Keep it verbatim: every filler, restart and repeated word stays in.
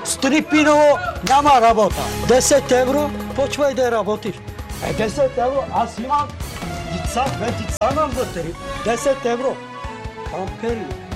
Стрипиново няма работа. десет евро, почвай да работиш. Е, десет евро, аз имам деца, две деца имам вътре. десет евро. Ампери.